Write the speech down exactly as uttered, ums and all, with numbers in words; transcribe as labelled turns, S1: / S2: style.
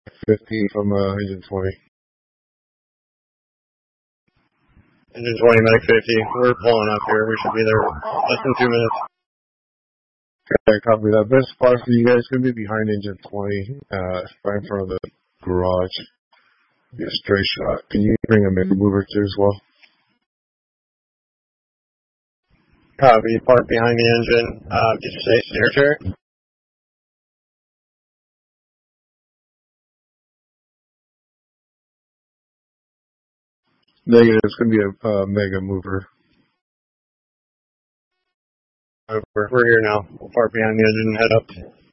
S1: fifty from uh, engine twenty.
S2: Engine twenty, medic fifty. We're pulling up here. We should be there less than two minutes.
S1: Okay, copy that. Best spot for you guys could be behind engine twenty, uh, right in front of the garage. Be a straight shot. Can you bring a mega mover too as well?
S2: Copy. Park behind the engine. Uh, did you say steer chair?
S1: Negative. It's going to be a uh, mega mover.
S2: We're, we're here now. We'll park behind the engine and head up.